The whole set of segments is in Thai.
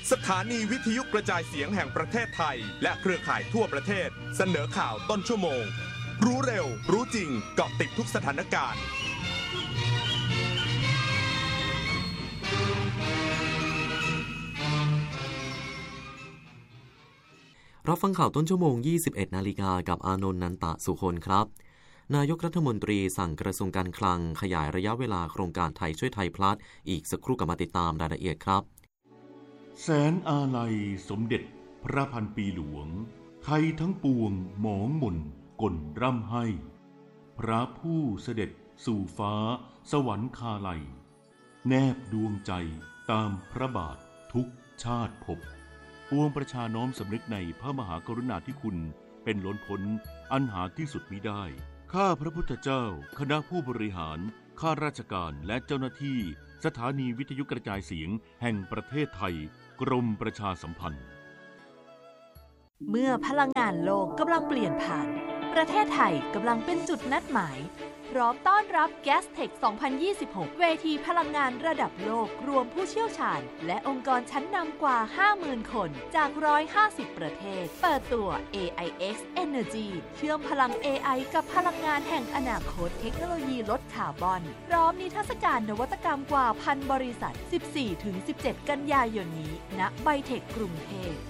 สถานีวิทยุกระจายเสียงแห่งประเทศไทยและเครือข่ายทั่วประเทศเสนอข่าวต้นชั่วโมงรู้เร็วรู้จริงเกาะติดทุกสถานการณ์รับฟังข่าวต้นชั่วโมง 21 นาฬิกากับอานนท์ นันตะสุคนครับนายกรัฐมนตรีสั่งกระทรวงการคลังขยายระยะเวลาโครงการไทยช่วยไทยพลัสอีกสักครู่กับมาติดตามรายละเอียดครับแสนอาลัยสมเด็จพระพันปีหลวงไทยทั้งปวงหมองหม่นก่นร่ำให้พระผู้เสด็จสู่ฟ้าสวรรคาลัยแนบดวงใจตามพระบาททุกชาติภพปวงประชาน้อมสำนึกในพระมหากรุณาธิคุณเป็นล้นพ้นอันหาที่สุดมิได้ข้าพระพุทธเจ้าคณะผู้บริหารข้าราชการและเจ้าหน้าที่สถานีวิทยุกระจายเสียงแห่งประเทศไทยกรมประชาสัมพันธ์เมื่อพลังงานโลกกำลังเปลี่ยนผ่านประเทศไทยกำลังเป็นจุดนัดหมายพร้อมต้อนรับ Gastech 2026 เวทีพลังงานระดับโลกรวมผู้เชี่ยวชาญและองค์กรชั้นนำกว่า 50,000 คนจาก 150 ประเทศเปิดตัว AIX Energy เชื่อมพลัง AI กับพลังงานแห่งอนาคตเทคโนโลยีลดคาร์บอนพร้อมนิทรรศการนวัตกรรมกว่า 1,000 บริษัท 14-17 กันยายนนี้ณไบเทคกรุงเทพ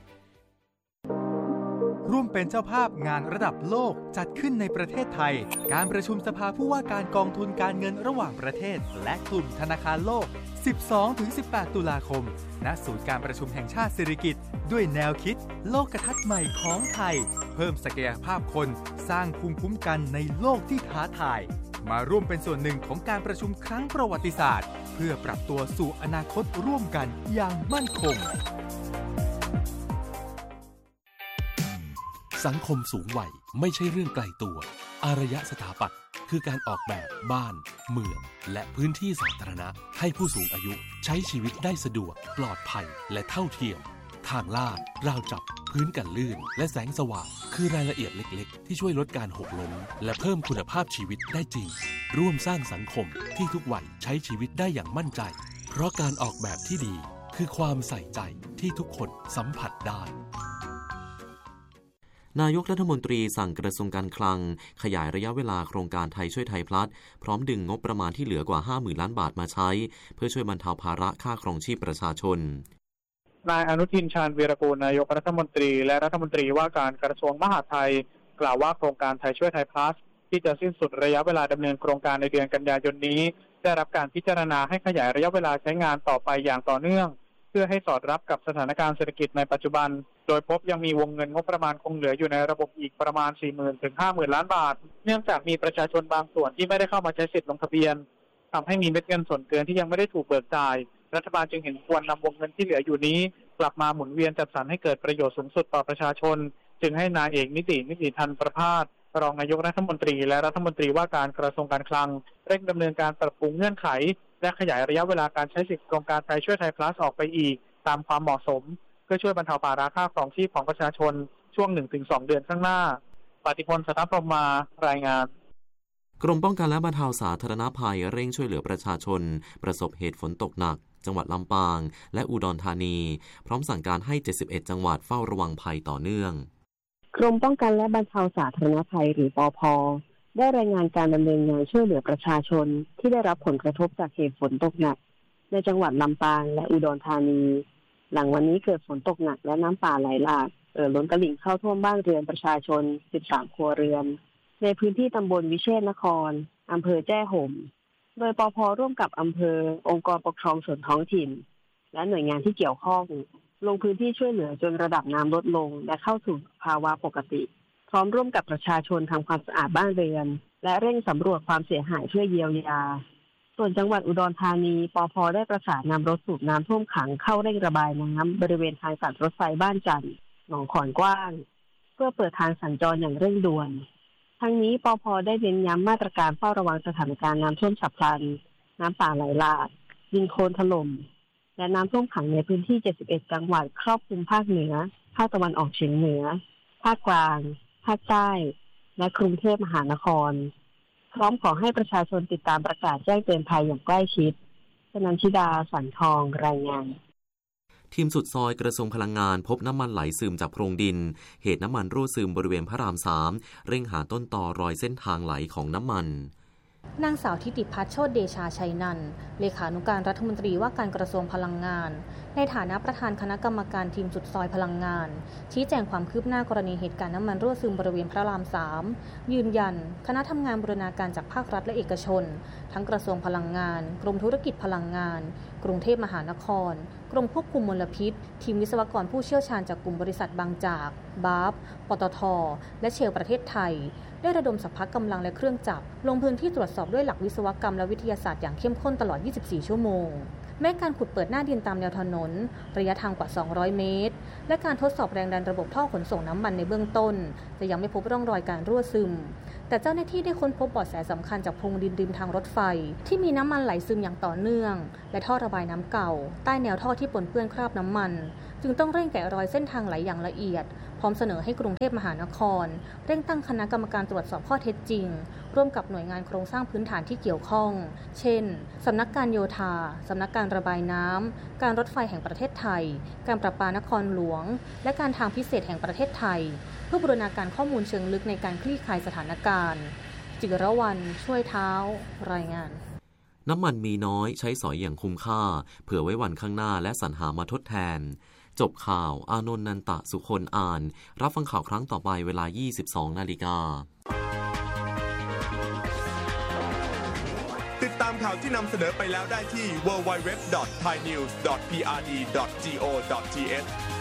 ร่วมเป็นเจ้าภาพงานระดับโลกจัดขึ้นในประเทศไทยการประชุมสภาผู้ว่าการกองทุนการเงินระหว่างประเทศและกลุ่มธนาคารโลก 12-18 ตุลาคมณศูนย์การประชุมแห่งชาติสิริกิติ์ด้วยแนวคิดโลกทัศน์ใหม่ของไทยเพิ่มศักยภาพคนสร้างภูมิคุ้มกันในโลกที่ท้าทายมาร่วมเป็นส่วนหนึ่งของการประชุมครั้งประวัติศาสตร์เพื่อปรับตัวสู่อนาคตร่วมกันอย่างมั่นคงสังคมสูงวัยไม่ใช่เรื่องไกลตัวอารยสถาปัตย์คือการออกแบบบ้านเมืองและพื้นที่สาธารณะให้ผู้สูงอายุใช้ชีวิตได้สะดวกปลอดภัยและเท่าเทียมทางลาดราวจับพื้นกันลื่นและแสงสว่างคือรายละเอียดเล็กๆที่ช่วยลดการหกล้มและเพิ่มคุณภาพชีวิตได้จริงร่วมสร้างสังคมที่ทุกวัยใช้ชีวิตได้อย่างมั่นใจเพราะการออกแบบที่ดีคือความใส่ใจที่ทุกคนสัมผัสได้นายกรัฐมนตรีสั่งกระทรวงการคลังขยายระยะเวลาโครงการไทยช่วยไทยพลัสพร้อมดึงงบประมาณที่เหลือกว่า 50,000 ล้านบาทมาใช้เพื่อช่วยบรรเทาภาระค่าครองชีพประชาชนนายอนุทินชาญวีรกูลนายกรัฐมนตรีและรัฐมนตรีว่าการกระทรวงมหาดไทยกล่าวว่าโครงการไทยช่วยไทยพลัสที่จะสิ้นสุดระยะเวลาดำเนินโครงการในเดือนกันยายนนี้ได้รับการพิจารณาให้ขยายระยะเวลาใช้งานต่อไปอย่างต่อเนื่องเพื่อให้สอดรับกับสถานการณ์เศรษฐกิจในปัจจุบันโดยพบยังมีวงเงินงบประมาณคงเหลืออยู่ในระบบอีกประมาณ 40,000 ถึง 50,000 ล้านบาทเนื่องจากมีประชาชนบางส่วนที่ไม่ได้เข้ามาใช้สิทธิ์ลงทะเบียนทำให้มีเม็ดเงินส่วนเกินที่ยังไม่ได้ถูกเบิกจ่ายรัฐบาลจึงเห็นควรนำวงเงินที่เหลืออยู่นี้กลับมาหมุนเวียนจัดสรรให้เกิดประโยชน์สูงสุดต่อประชาชนจึงให้นายเอกนิติทันประภาสรองนายกรัฐมนตรีและรัฐมนตรีว่าการกระทรวงการคลังเร่งดำเนินการปรับปรุงเงื่อนไขและขยายระยะเวลาการใช้สิทธิโครงการไทยช่วยไทยพลัสออกไปอีกตามความเหมาะสมเพื่อช่วยบรรเทาภาระค่าครองชีพของประชาชนช่วง 1-2 เดือนข้างหน้าปฏิพล สัทธพรหมมารายงานกรมป้องกันและบรรเทาสาธารณภัยเร่งช่วยเหลือประชาชนประสบเหตุฝนตกหนักจังหวัดลำปางและอุดรธานีพร้อมสั่งการให้71จังหวัดเฝ้าระวังภัยต่อเนื่องกรมป้องกันและบรรเทาสาธารณภัยหรือปภ.ได้รายงานการดำเนินงานช่วยเหลือประชาชนที่ได้รับผลกระทบจากเหตุฝนตกหนักในจังหวัดลำปางและอุดรธานีหลังวันนี้เกิดฝนตกหนักและน้ำป่าไหลหลากล้นตลิ่งเข้าท่วมบ้านเรือนประชาชน13ครัวเรือนในพื้นที่ตำบลวิเชษฐนครอำเภอแจ้ห่มโดยปภ.ร่วมกับอำเภอองค์กรปกครองส่วนท้องถิ่นและหน่วยงานที่เกี่ยวข้องลงพื้นที่ช่วยเหลือจนระดับน้ำลดลงและเข้าสู่ภาวะปกติพร้อมร่วมกับประชาชนทำความสะอาดบ้านเรือนและเร่งสำรวจความเสียหายเพื่อเยียวยาส่วนจังหวัดอุดรธานีปภ.ได้ประสานนำรถสูบน้ำท่วมขังเข้าเร่งระบายน้ำบริเวณทางตัดรถไฟบ้านจันทร์หนองขอนกว้างเพื่อเปิดทางสัญจรอย่างเร่งด่วนทั้งนี้ปภ.ได้เน้นย้ำมาตรการเฝ้าระวังสถานการณ์น้ำท่วมฉับพลันน้ำป่าไหลหลากดินโคลนถล่มและน้ำท่วมขังในพื้นที่71จังหวัดครอบคลุมภาคเหนือภาคตะวันออกเฉียงเหนือภาคกลางภาคใต้และกรุงเทพมหานครพร้อมขอให้ประชาชนติดตามประกาศแจ้งเตือนภัยอย่างใกล้ชิดชนันชิดา สันทองรายงานทีมสุดซอยกระทรวงพลังงานพบน้ำมันไหลซึมจากโพรงดินเหตุน้ำมันรั่วซึมบริเวณพระราม3เร่งหาต้นตอรอยเส้นทางไหลของน้ำมันนางสาวทิติพัฒน์โชติเดชาชัยนันท์เลขานุการรัฐมนตรีว่าการกระทรวงพลังงานในฐานะประธานคณะกรรมการทีมสุดซอยพลังงานชี้แจงความคืบหน้ากรณีเหตุการณ์น้ำมันรั่วซึมบริเวณพระราม3ยืนยันคณะทำงานบูรณาการจากภาครัฐและเอกชนทั้งกระทรวงพลังงานกรมธุรกิจพลังงานกรุงเทพมหานครกรมควบคุมมลพิษทีมวิศวกรผู้เชี่ยวชาญจากกลุ่มบริษัทบางจากบาฟปตท.และเชลประเทศไทยได้ระดมสรรพกำลังและเครื่องจักรลงพื้นที่ตรวจสอบด้วยหลักวิศวกรรมและวิทยาศาสตร์อย่างเข้มข้นตลอด 24 ชั่วโมงแม้การขุดเปิดหน้าดินตามแนวถนนระยะทางกว่า 200 เมตรและการทดสอบแรงดันระบบท่อขนส่งน้ำมันในเบื้องต้นแต่ยังไม่พบร่องรอยการรั่วซึมแต่เจ้าหน้าที่ได้ค้นพบเบาะแสสำคัญจากโพรงดินริมทางรถไฟที่มีน้ำมันไหลซึมอย่างต่อเนื่องและท่อระบายน้ำเก่าใต้แนวท่อที่ปนเปื้อนคราบน้ำมันจึงต้องเร่งแกะรอยเส้นทางไหลอย่างละเอียดพร้อมเสนอให้กรุงเทพมหานครเร่งตั้งคณะกรรมการตรวจสอบข้อเท็จจริงร่วมกับหน่วยงานโครงสร้างพื้นฐานที่เกี่ยวข้องเช่นสำนักการโยธาสำนักการระบายน้ำการรถไฟแห่งประเทศไทยการประปานครหลวงและการทางพิเศษแห่งประเทศไทยเพื่อบูรณาการข้อมูลเชิงลึกในการคลี่คลายสถานการณ์จิรวรรณช่วยเท้ารายงานน้ำมันมีน้อยใช้สอยอย่างคุ้มค่าเผื่อไว้วันข้างหน้าและสรรหามาทดแทนจบข่าวอานนท์นันตะสุคนอ่านรับฟังข่าวครั้งต่อไปเวลา 22:00 น. ติดตามข่าวที่นำเสนอไปแล้วได้ที่ www.thainews.prd.go.th